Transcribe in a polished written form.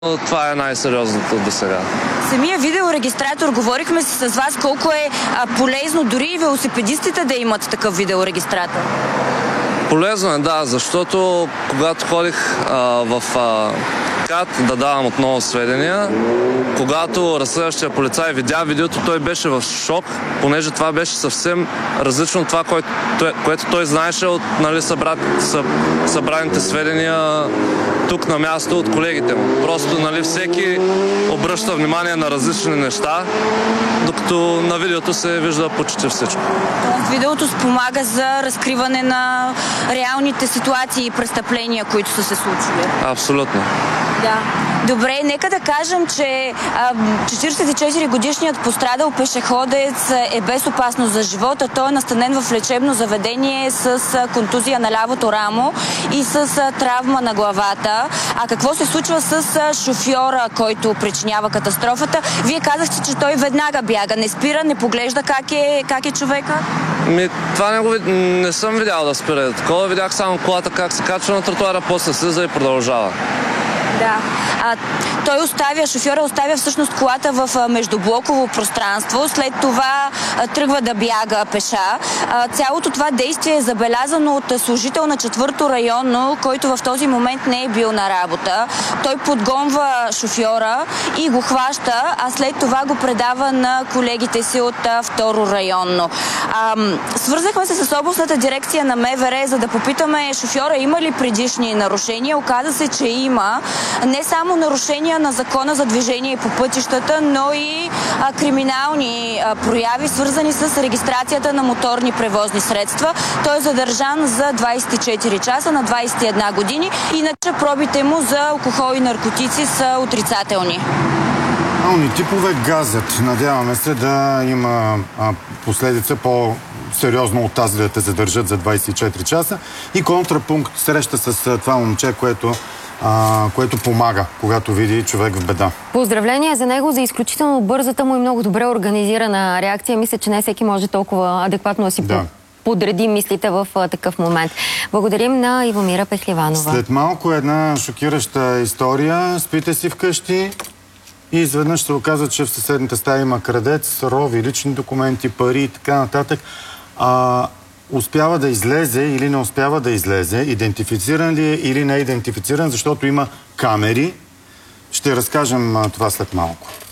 Това е най-сериозното до сега. Самия видеорегистратор, говорихме с вас колко е полезно дори и велосипедистите да имат такъв видеорегистратор. Полезно е, да, защото когато ходих в КАТ да давам отново сведения, когато разследващия полицай видя видеото, той беше в шок, понеже това беше съвсем различно от това, което той знаеше от събраните сведения тук на място от колегите му. Просто всеки обръща внимание на различни неща, докато на видеото се вижда почти всичко. Видеото спомага за разкриване на реалните ситуации и престъпления, които са се случили. Абсолютно. Да. Добре, нека да кажем, че 44-годишният пострадал пешеходец е без опасност за живота. Той е настанен в лечебно заведение с контузия на лявото рамо и с травма на главата. А какво се случва с шофьора, който причинява катастрофата? Вие казахте, че той веднага бяга, не спира, не поглежда как е човека? Това не съм видял да спира. Такова видях само колата как се качва на тротуара, после слиза и продължава. Да. Шофьора оставя всъщност колата в междублоково пространство, след това тръгва да бяга пеша. Цялото това действие е забелязано от служител на 4-то районно, който в този момент не е бил на работа. Той подгонва шофьора и го хваща, а след това го предава на колегите си от 2-ро районно. Свързахме се с областната дирекция на МВР, за да попитаме шофьора има ли предишни нарушения. Оказа се, че има. Не само нарушения на закона за движение по пътищата, но и криминални прояви, свързани с регистрацията на моторни превозни средства. Той е задържан за 24 часа на 21 години. Иначе пробите му за алкохол и наркотици са отрицателни. Типове газят. Надяваме се да има последица по-сериозно от тази да те задържат за 24 часа. И контрапункт среща с това момче, което помага, когато види човек в беда. Поздравления за него, за изключително бързата му и много добре организирана реакция. Мисля, че не всеки може толкова адекватно да си подреди мислите в такъв момент. Благодарим на Ивомира Пехливанова. След малко една шокираща история. Спите си вкъщи и изведнъж се оказва, че в съседната стая има крадец, рови, лични документи, пари и така нататък. Успява да излезе или не успява да излезе, идентифициран ли е или не е идентифициран, защото има камери. Ще разкажем това след малко.